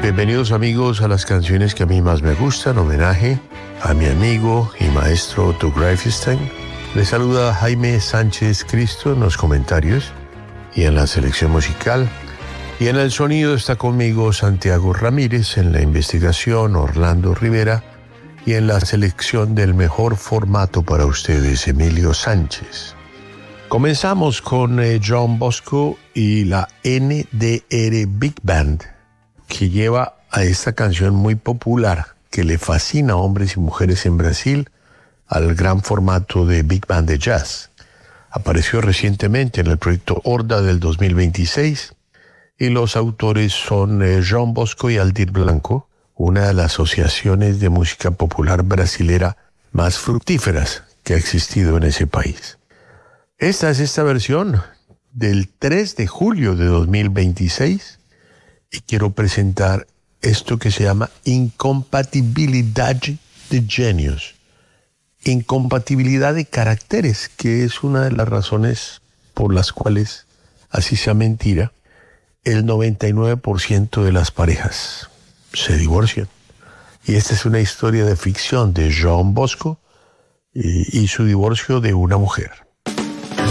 Bienvenidos amigos a las canciones que a mí más me gustan, homenaje a mi amigo y maestro Otto Greifenstein. Les saluda Jaime Sánchez Cristo en los comentarios y en la selección musical. Y en el sonido está conmigo Santiago Ramírez, en la investigación Orlando Rivera y en la selección del mejor formato para ustedes Emilio Sánchez. Comenzamos con John Bosco y la NDR Big Band, que lleva a esta canción muy popular que le fascina a hombres y mujeres en Brasil al gran formato de Big Band de jazz. Apareció recientemente en el proyecto Horda del 2026 y los autores son John Bosco y Aldir Blanco, una de las asociaciones de música popular brasilera más fructíferas que ha existido en ese país. Esta es esta versión del 3 de julio de 2026 y quiero presentar esto que se llama Incompatibilidad de Genios. Incompatibilidad de caracteres, que es una de las razones por las cuales, así sea mentira, el 99% de las parejas se divorcian. Y esta es una historia de ficción de John Bosco y su divorcio de una mujer.